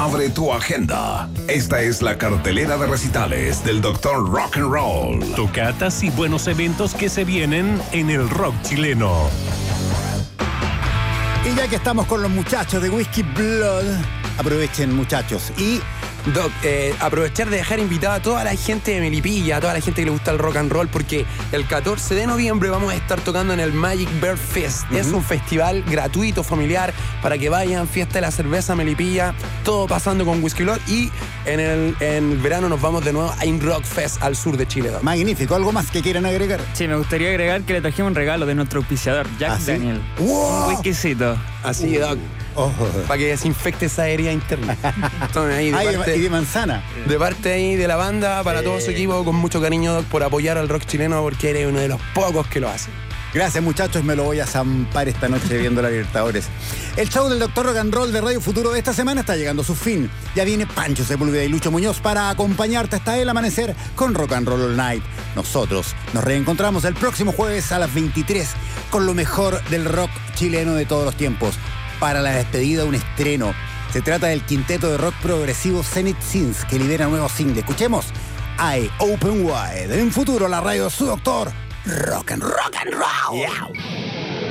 Abre tu agenda. Esta es la cartelera de recitales del Dr. Rock and Roll. Tocatas y buenos eventos que se vienen en el rock chileno. Y ya que estamos con los muchachos de Whiskey Blood, aprovechen, muchachos, y Doc, aprovechar de dejar invitada a toda la gente de Melipilla, a toda la gente que le gusta el rock and roll, porque el 14 de noviembre vamos a estar tocando en el Magic Bear Fest. Es un festival gratuito, familiar, para que vayan, fiesta de la cerveza Melipilla, todo pasando con Whiskey Blood, y en el verano nos vamos de nuevo a In Rock Fest al sur de Chile, Doc. magnífico. ¿Algo más que quieran agregar? Sí, me gustaría agregar que le trajimos un regalo de nuestro auspiciador, Jack ¿sí? Daniel. ¡Wow! Un whiskycito. Así, Doc, Ojo. para que desinfecte esa herida interna. Entonces, ahí Y de manzana. de parte ahí de la banda, para todo su equipo, con mucho cariño, Doc, por apoyar al rock chileno, porque eres uno de los pocos que lo hace. Gracias, muchachos, me lo voy a zampar esta noche viendo la Libertadores. El show del Dr. Rock and Roll de Radio Futuro de esta semana está llegando a su fin. Ya viene Pancho Sepúlveda y Lucho Muñoz para acompañarte hasta el amanecer con Rock and Roll All Night. Nosotros nos reencontramos el próximo jueves a las 23 con lo mejor del rock chileno de todos los tiempos. Para la despedida, un estreno. Se trata del quinteto de rock progresivo Zenith Sins, que lidera un nuevo single. Escuchemos I Open Wide. En Futuro, la radio de su doctor Rock and Roll. Yeah.